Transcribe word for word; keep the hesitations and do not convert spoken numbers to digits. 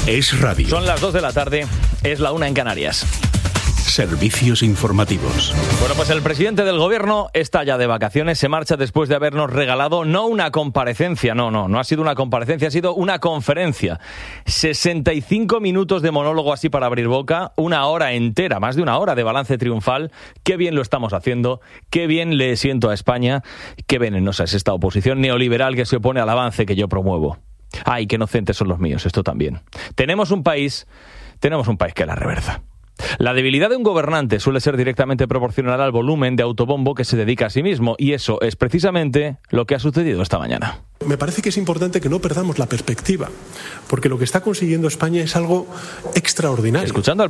Es radio. Son las dos de la tarde, es la una en Canarias. Servicios informativos. Bueno, pues el presidente del gobierno está ya de vacaciones, se marcha después de habernos regalado no una comparecencia, no, no, no ha sido una comparecencia, ha sido una conferencia. sesenta y cinco minutos de monólogo así para abrir boca, una hora entera, más de una hora de balance triunfal. Qué bien lo estamos haciendo, qué bien le siento a España, qué venenosa es esta oposición neoliberal que se opone al avance que yo promuevo. Ay, qué inocentes son los míos, esto también. Tenemos un país, tenemos un país que la reversa. La debilidad de un gobernante suele ser directamente proporcional al volumen de autobombo que se dedica a sí mismo, y eso es precisamente lo que ha sucedido esta mañana. Me parece que es importante que no perdamos la perspectiva, porque lo que está consiguiendo España es algo extraordinario. Escuchando al